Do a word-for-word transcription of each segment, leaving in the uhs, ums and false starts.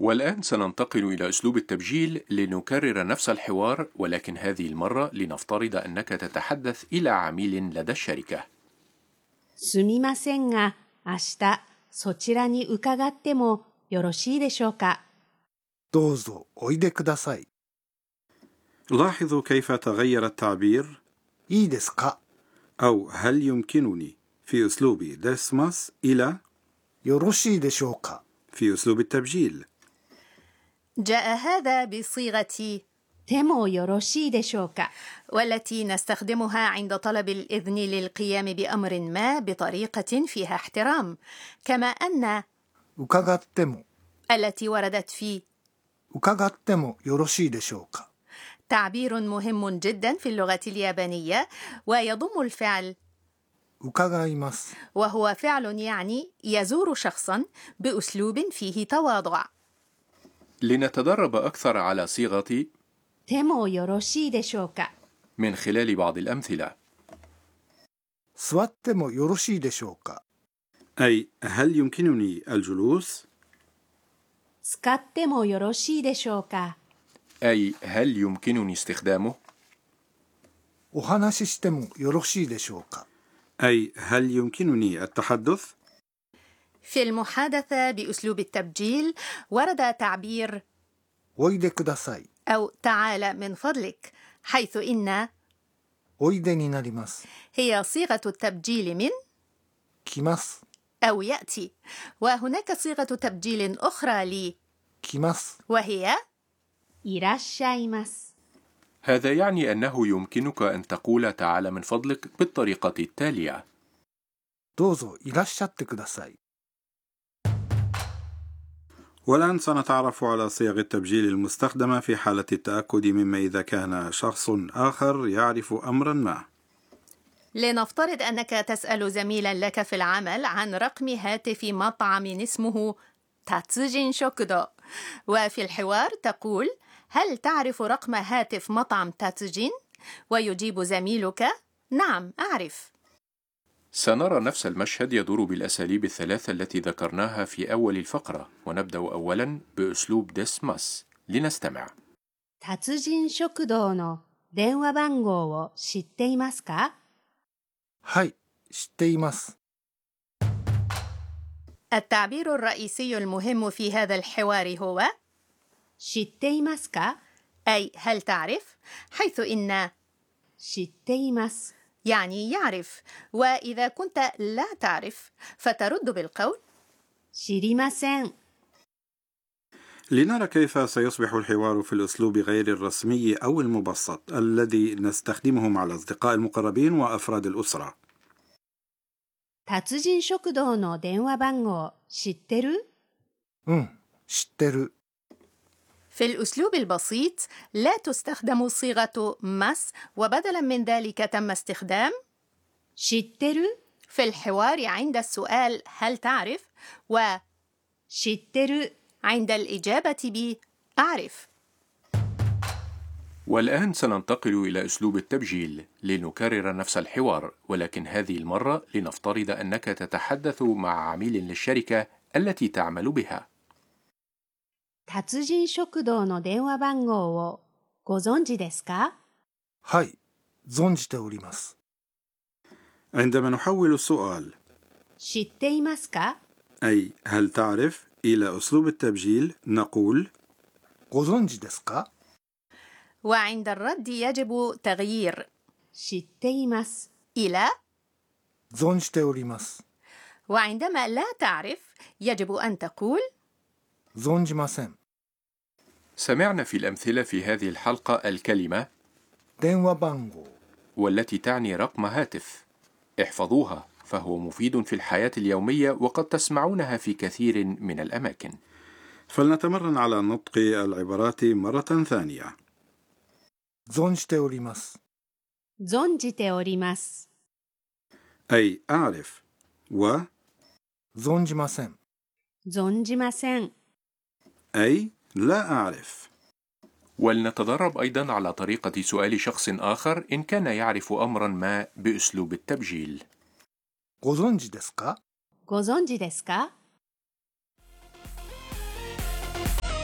والآن سننتقل إلى أسلوب التبجيل لنكرر نفس الحوار، ولكن هذه المرة لنفترض أنك تتحدث إلى عميل لدى الشركة. すみませんが、明日そちらに伺ってもよろしいでしょうか。 どうぞおいでください。 لاحظوا كيف تغير التعبير いいですか أو هل يمكنني في أسلوب ديسماس إلى よろしいでしょうか في أسلوب التبجيل. جاء هذا بصيغة でもよろしいでしょうか والتي نستخدمها عند طلب الإذن للقيام بأمر ما بطريقة فيها احترام، كما أن 伺っても التي وردت في 伺ってもよろしいでしょうか تعبير مهم جدا في اللغة اليابانية، ويضم الفعل 伺います وهو فعل يعني يزور شخصا بأسلوب فيه تواضع. لنتدرب أكثر على صيغة でもよろしいでしょうか من خلال بعض الأمثلة. 座ってもよろしいでしょうか أي هل يمكنني الجلوس؟ 使ってもよろしいでしょうか أي هل يمكنني استخدامه؟ お話ししてもよろしいでしょうか أي هل يمكنني التحدث؟ في المحادثة بأسلوب التبجيل ورد تعبير おいでください أو تعال من فضلك، حيث إن おいでになります هي صيغة التبجيل من 来ます أو يأتي، وهناك صيغة تبجيل أخرى ل 来ます وهي いらっしゃいます هذا يعني أنه يمكنك أن تقول تعال من فضلك بالطريقة التالية: どうぞいらっしゃってください والآن سنتعرف على صيغ التبجيل المستخدمة في حالة التأكد مما إذا كان شخص آخر يعرف أمرا ما. لنفترض أنك تسأل زميلا لك في العمل عن رقم هاتف مطعم اسمه تاتسوجين شوكودو، وفي الحوار تقول: هل تعرف رقم هاتف مطعم تاتسوجين؟ ويجيب زميلك: نعم أعرف. سنرى نفس المشهد يدور بالأساليب الثلاثة التي ذكرناها في أول الفقرة، ونبدأ أولا بأسلوب ديسماس. لنستمع. 達人食堂の電話番号を知っていますかはい知っています التعبير الرئيسي المهم في هذا الحوار هو 知っていますか أي هل تعرف، حيث إن 知っています يعني يعرف، وإذا كنت لا تعرف فترد بالقول 知りません لنرى كيف سيصبح الحوار في الأسلوب غير الرسمي أو المبسط الذي نستخدمه مع الأصدقاء المقربين وأفراد الأسرة. 達人食堂の電話番号知ってるうん知ってる في الأسلوب البسيط لا تستخدم صيغة مس، وبدلا من ذلك تم استخدام 知ってる في الحوار عند السؤال هل تعرف، و 知ってる عند الإجابة ب أعرف. والآن سننتقل إلى أسلوب التبجيل لنكرر نفس الحوار، ولكن هذه المرة لنفترض أنك تتحدث مع عميل للشركة التي تعمل بها. 達人食堂の電話番号をご存知ですかはい存じております عندما نحول السؤال 知っていますか أي هل تعرف إلى أسلوب التبجيل نقول ご存知ですか وعند الرد يجب تغيير 知っています إلى 存じております وعندما لا تعرف يجب أن تقول 存じません سمعنا في الأمثلة في هذه الحلقة الكلمة 電話番号 والتي تعني رقم هاتف. احفظوها، فهو مفيد في الحياة اليومية وقد تسمعونها في كثير من الأماكن. فلنتمرن على نطق العبارات مرة ثانية. 存じております存じております أي أعرف، و 存じません存じません أي لا أعرف. ولنتدرب أيضا على طريقة سؤال شخص آخر إن كان يعرف أمرا ما بأسلوب التبجيل. ご存知ですかご存知ですか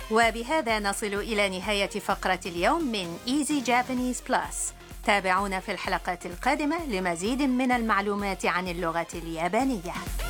وبهذا نصل إلى نهاية فقرة اليوم من Easy Japanese Plus. تابعونا في الحلقات القادمة لمزيد من المعلومات عن اللغة اليابانية.